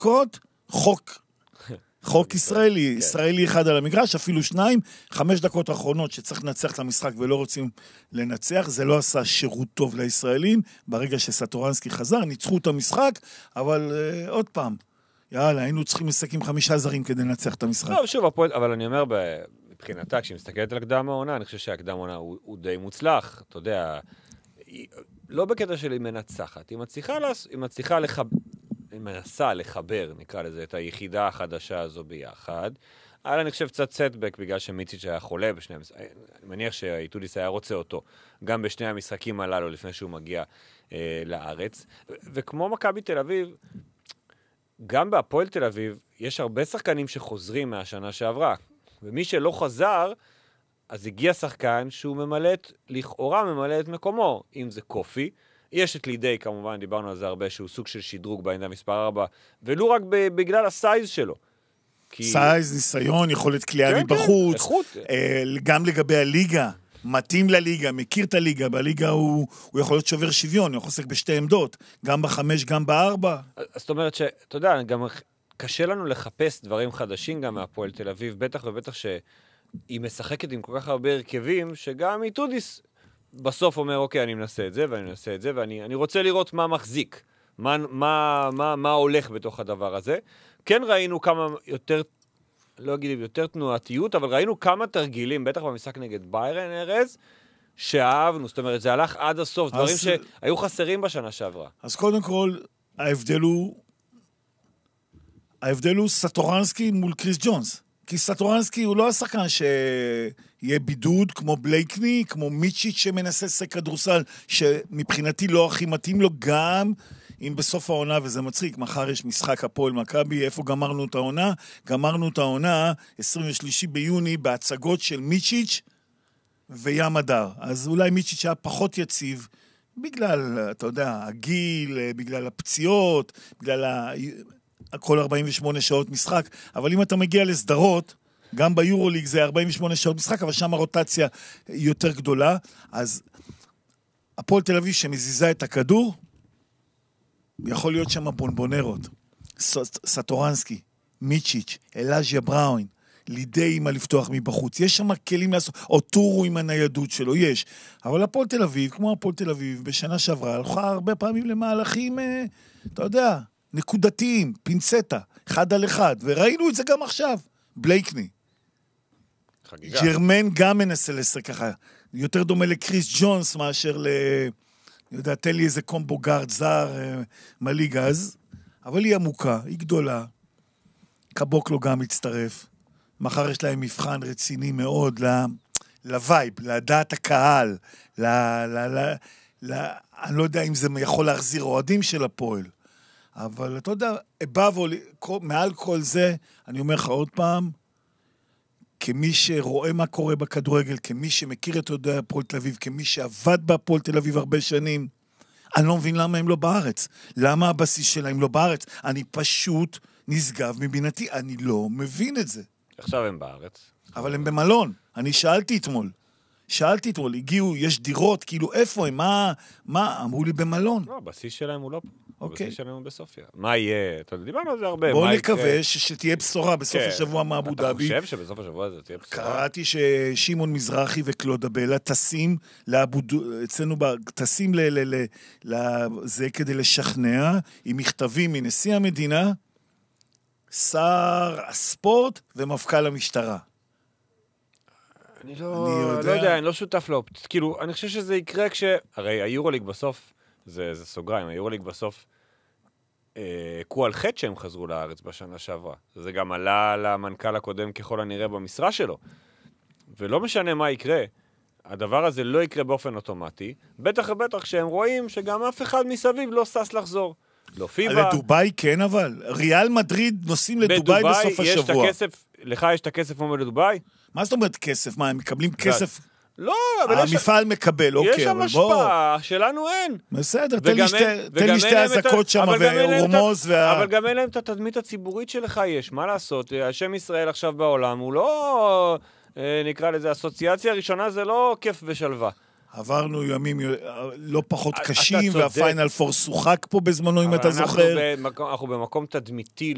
דקות, חוק ישראלי, ישראלי אחד על המגרש, אפילו 2, 5 דקות האחרונות שצריך לנצח את המשחק ולא רוצים לנצח, זה לא עשה שירות טוב לישראלים, ברגע שסטורנסקי חזר, ניצחו את המשחק, אבל עוד פעם, יאללה, היינו צריכים לשחק עם 5 זרים כדי לנצח את המשחק. לא, שוב, אבל אני אומר, מבחינתה, כשהיא מסתכלת על הקדם העונה, אני חושב שהקדם העונה הוא די מוצלח, אתה יודע, לא בקטע של היא מנצחת, היא מנסה לחבר, נקרא לזה, את היחידה החדשה הזו ביחד. אבל אני חושב קצת סטבק, בגלל שמיציץ' היה חולה בשני המשחקים. אני מניח שאיטודיס היה רוצה אותו, גם בשני המשחקים הללו, לפני שהוא מגיע לארץ. וכמו מכבי תל אביב, גם בהפועל תל אביב, יש הרבה שחקנים שחוזרים מהשנה שעברה. ומי שלא חזר, אז הגיע שחקן שהוא לכאורה ממלא את מקומו, אם זה קופי. יש את לידי, כמובן, דיברנו על זה הרבה, שהוא סוג של שדרוג בעמדה מספר 4, ולא רק בגלל הסייז שלו. סייז, ניסיון, יכולת כליאה מבחוץ, גם לגבי הליגה, מתאים לליגה, מכיר את הליגה, בליגה הוא יכול להיות שובר שוויון, הוא יכול לשחק בשתי עמדות, גם ב5, גם ב4. אז זאת אומרת שאתה יודע, גם קשה לנו לחפש דברים חדשים גם מהפועל תל אביב, בטח ובטח שהיא משחקת עם כל כך הרבה הרכבים, שגם איטודיס בסוף אומר, אוקיי, אני מנסה את זה, ואני מנסה את זה, ואני רוצה לראות מה מחזיק, מה הולך בתוך הדבר הזה. כן ראינו כמה יותר, לא אגיד יותר תנועתיות, אבל ראינו כמה תרגילים, בטח במשחק נגד ביירן ארז, שאהבנו, זאת אומרת, זה הלך עד הסוף, דברים שהיו חסרים בשנה שעברה. אז קודם כל, ההבדל הוא סטורנסקי מול קריס ג'ונס. כי סטורנסקי הוא לא השחקן שיהיה בידוד, כמו בלייקני, כמו מיצ'יץ' שמנסה לשחק כדורסל, שמבחינתי לא הכי מתאים לו, גם אם בסוף העונה, וזה מצחיק, מחר יש משחק הפועל מכבי, איפה גמרנו את העונה? גמרנו את העונה 23 ביוני בהצגות של מיצ'יץ' וים הדר. אז אולי מיצ'יץ' היה פחות יציב, בגלל, אתה יודע, הגיל, בגלל הפציעות, בגלל כל 48 שעות משחק, אבל אם אתה מגיע לסדרות, גם ביורוליג זה 48 שעות משחק, אבל שם הרוטציה יותר גדולה, אז הפועל תל אביב שמזיזה את הכדור, יכול להיות שם בונבונרות, סטורנסקי, מיצ'יץ', אלאז'יה בראון, לידי עם לפתוח מבחוץ, יש שם כלים לעשות, או טורו עם הניידות שלו, יש, אבל הפועל תל אביב, כמו הפועל תל אביב, בשנה שעברה, הלכה הרבה פעמים למהלכים, אתה יודע, נקודתיים, פינצטה, 1 על 1, וראינו את זה גם עכשיו, בלייקני. חגיגה. ג'רמן גם מנסה לשחק ככה, יותר דומה לקריס ג'ונס מאשר אני יודע, תן לי איזה קומבו גארד זר מליגה, אבל היא עמוקה, היא גדולה, קבוק לו גם מצטרף, מחר יש להם מבחן רציני מאוד לווייב, לדעת הקהל, אני לא יודע אם זה יכול להחזיר אוהדים של הפועל, אבל אתה יודע, מעל כל זה, אני אומר לך עוד פעם, כמי שרואה מה קורה בכדורגל, כמי שמכיר את יודע הפועל תל אביב, כמי שעבד בהפועל תל אביב הרבה שנים, אני לא מבין למה הם לא בארץ. למה הבסיס שלהם לא בארץ? אני פשוט נשגב מבינתי, אני לא מבין את זה. עכשיו הם בארץ. אבל הם במלון. אני שאלתי אתמול, הגיעו, יש דירות, כאילו איפה הם, מה? אמרו לי במלון. לא, הבסיס שלהם הוא לא פה. אוקיי. הבסיס שלהם הוא בסופיה. מה יהיה? אתה דיברנו על זה הרבה. בואו נקווה שתהיה בשורה בסוף השבוע מאבו דאבי. אתה חושב שבסוף השבוע זה תהיה בשורה? קראתי ששימון מזרחי וקלודה בלה טסים אצלנו טסים זה כדי לשכנע, עם מכתבים מנשיא המדינה, שר הספורט ומפכ"ל המשטרה. אני לא יודע, אני לא שותף לאופציה. כאילו, אני חושב שזה יקרה הרי היורוליג בסוף, זה סוגריים, היורוליג בסוף, קו על חטא שהם חזרו לארץ בשנה שעברה. זה גם עלה למנכ"ל הקודם ככל הנראה במשרה שלו. ולא משנה מה יקרה, הדבר הזה לא יקרה באופן אוטומטי, בטח ובטח שהם רואים שגם אף אחד מסביב לא סס לחזור. לא פיבה. לדוביי כן אבל. ריאל מדריד נוסעים לדוביי בסוף השבוע. לך יש את הכסף כמו לדוביי? מה זאת אומרת כסף? מה, הם מקבלים כסף? לא, אבל המפעל מקבל, אוקיי. יש שם השפעה, שלנו אין. בסדר, תן לי שתי הזקות שם ורומוז. אבל גם אין להם את התדמית הציבורית שלך יש, מה לעשות? השם ישראל עכשיו בעולם הוא לא, נקרא לזה, אסוציאציה הראשונה זה לא כיף ושלווה. עברנו ימים לא פחות קשים, והפיינל פור שוחק פה בזמנו, אם אתה זוכר. אנחנו במקום תדמיתי